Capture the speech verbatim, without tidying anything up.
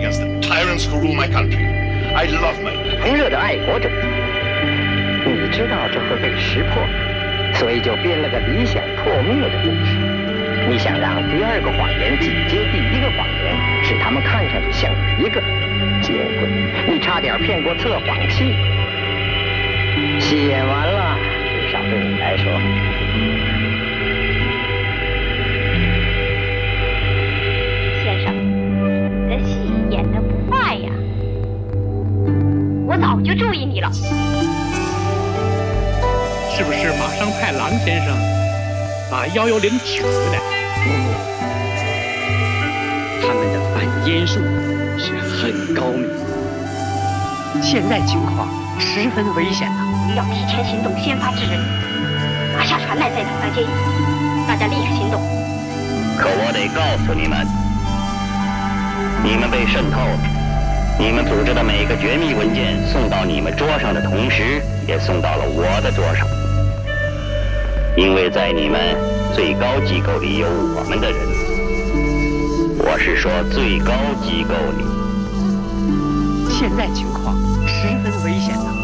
against the tyrants who rule my country. I love my country. 狂热的爱国者，你知道这会被识破，所以就编了个理想破灭的故事。你想让第二个谎言紧接第一个谎言，使他们看上去像一个。结果你差点骗过测谎器。戏演完了，至少对你来说。 先生，你的戏演得不坏呀，我早就注意你了。 是不是马上派郎先生把幺幺零请回来？ 嗯，他们的反烟术是很高明，现在情况十分危险呐、 要提前行动，先发制人，拿下传来在场当监狱，大家立刻行动。 可我得告诉你们，你们被渗透了。你们组织的每个绝密文件送到你们桌上的同时，也送到了我的桌上。因为在你们最高机构里有我们的人，我是说最高机构里。 现在情况十分危险呐、